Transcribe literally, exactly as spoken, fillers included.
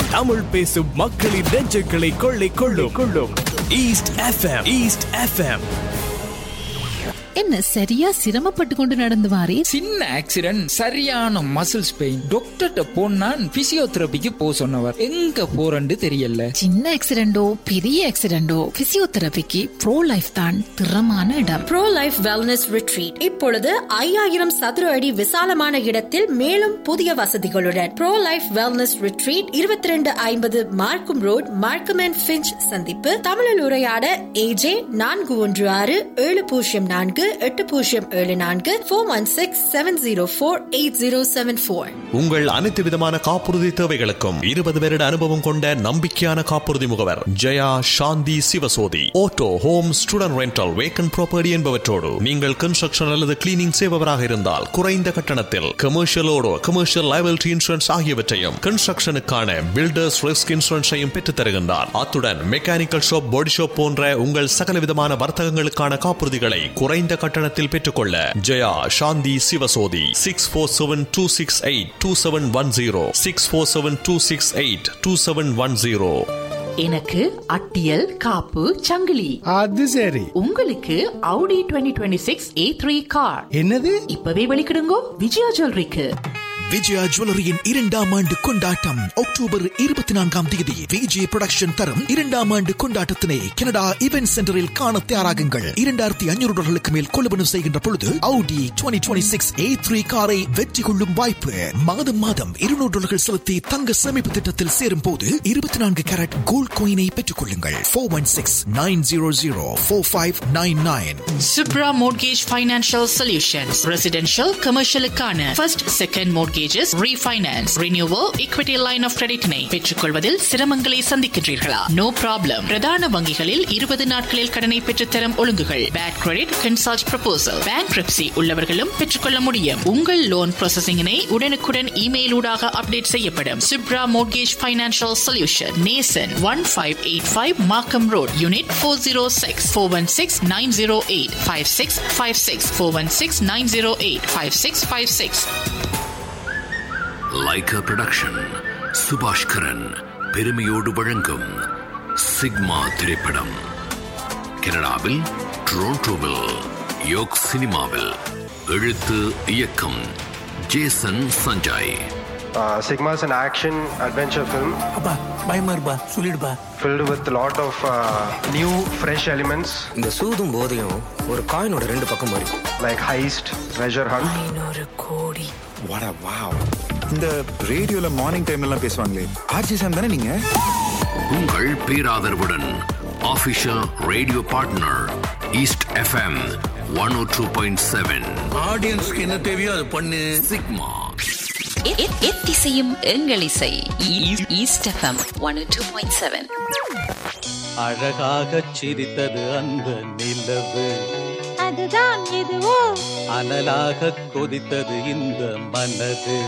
தமிழ் பேசும் மக்களின் நெஞ்சுகளை கொள்ளை கொள்ளும் கொள்ளும் ஈஸ்ட் எஃப்எம். East FM. என்ன சரியா சிரமப்பட்டு கொண்டு நடந்து வாரே? சின்ன ஆக்சிடென்ட், சரியான மசில்ஸ் பெயின். டாக்டர்கிட்ட போனா பிசியோதெரபிக்கு போ சொன்னவர். எங்க போறன்னு தெரியல. சின்ன ஆக்சிடென்டோ பெரிய ஆக்சிடென்டோ பிசியோதெரபிக்கு ப்ரோ லைஃப் தான் திறமான இடம். ப்ரோ லைஃப் வெல்னஸ் ரிட்ரீட் இப்பொழுது ஐயாயிரம் சதுர அடி விசாலமான இடத்தில் மேலும் புதிய வசதிகளுடன் ப்ரோ லைஃப் வெல்னஸ் ரிட்ரீட் இருபத்தி ரெண்டு ஐம்பது மார்க்கம் ரோட், மார்க்கம் அண்ட் ஃபிஞ்ச் சந்திப்பு. தமிழில் உரையாட ஏஜே நான்கு ஒன்று ஆறு ஏழு பூஜ்ஜியம் நான்கு எட்டு பூஜ்ஜியம் ஏழு நான்கு four one six seven zero four eight zero seven four. உங்கள் அனைத்து விதமான காப்புறுதி தேவைகளுக்கும் இருபது வருட அனுபவம் கொண்ட நம்பிக்கையான காப்புறுதி முகவர் ஜெயா சாந்தி Sivasothy. Auto, home, student rental, vacant property என்பவற்றோடு நீங்கள் கன்ஸ்ட்ரக்ஷன் அல்லது கிளீனிங் செய்பவராக இருந்தால் குறைந்த கட்டணத்தில் கமர்ஷியலோடு கமர்ஷியல் லைபிலிட்டி இன்சூரன்ஸ் ஆகியவற்றையும் கன்ஸ்ட்ரக்ஷனுக்கான பில்டர்ஸ் ரிஸ்க் இன்சூரன்ஸையும் பெற்றுத் தருகின்றார். அத்துடன் மெக்கானிக்கல் ஷாப், பாடி ஷாப் போன்ற உங்கள் சகல விதமான வர்த்தகங்களுக்கான காப்புறுதிகளை குறைந்த கட்டணத்தில் பெற்றுக்கொள்ள ஜெயா சாந்தி Sivasothy. Six four seven two six eight two seven one zero six four seven two six eight two seven one zero. எனக்கு அட்டியல் காப்பு சங்கிலி. அது சரி. உங்களுக்கு Audi twenty twenty-six A three car. என்னது? இப்பவே வெளிக்கிடுங்கோ விஜயா ஜுவல்லரிக்கு. விஜயா ஜுவல்லரியின் இரண்டாம் ஆண்டு கொண்டாட்டம் அக்டோபர் இருபத்தி நான்காம் தேதி விஜய் புரொடக்ஷன் தரும் இரண்டாம் ஆண்டு கொண்டாட்டத்தினை கனடா இவென்ட் சென்டரில் காண தயாராகுங்கள். இரண்டாயிரத்தி ஐநூறு டாலர்களுக்கு மேல் கொள்வனவு செய்கின்ற பொழுது Audi twenty twenty-six A three காரை வெற்றி கொள்ளும் வாய்ப்பு. மாதம் மாதம் இருநூறு டாலர்கள் செலுத்தி தங்க சேமிப்பு திட்டத்தில் சேரும் போது இருபத்தி நான்கு கேரட் கோல்ட் காயினை பெற்றுக் கொள்ளுங்கள். four one six nine zero zero four five nine nine. Subra Mortgage Financial Solutions. Residential, commercial-க்கான first, second mortgage refinance, renewal, equity line of credit-னை பெற்றுக்கொள்வதில் சிரமங்களை சந்திக்கின்றீர்களா? No problem. பிரதான வங்கிகளில் இருபது நாட்களில் கடனை பெற்றுத்தரும் ஒழுங்குகள். Bad credit, consult proposal. Bankruptcy உள்ளவர்களும் பெற்றுக்கொள்ள முடியும். உங்கள் லோன் ப்ராசஸிங்கினை உடனுக்குடன் இமெயில் ஊடாக அப்டேட் செய்யப்படும். Subra Mortgage Financial Solution, Nason, one five eight five Markham Road, Unit four oh six, four one six nine zero eight five six five six, four one six nine zero eight five six five six. Lyca production Subaskaran பெருமையோடு வழங்கும் sigma திரைப்படம் கனடாவில் டொரண்டோவில் yoke சினிமாவில். எழுத்து இயக்கம் Jason Sanjay. Sigma is an action adventure film. அப்பா பயமா இருப்பா சொல்லிடுப்பா. Filled with a lot of uh, new fresh elements. இந்த சூதும் போதையும் ஒரு காயினோட ரெண்டு பக்கம் வரும். Like heist, treasure hunt. ஐநூறு கோடி. What a wow. இந்த ரேடியோல மார்னிங் டைம்ல எல்லாம் பேசுவாங்களே ஆர்ஜி சாம் தானே நீங்க? உங்கள் பேராதரவுடன் official radio partner east FM one oh two point seven. ஆடியன்ஸ்க்கு என்ன தேவையோ அது பண்ணு. சிக்மா எத்திசையும் எங்கள் இசை east FM one oh two point seven. அழகாக சிரித்தது அந்த நிலவு, அதுதான் எதுவோ அனலாக கொதித்தது இந்த மனது.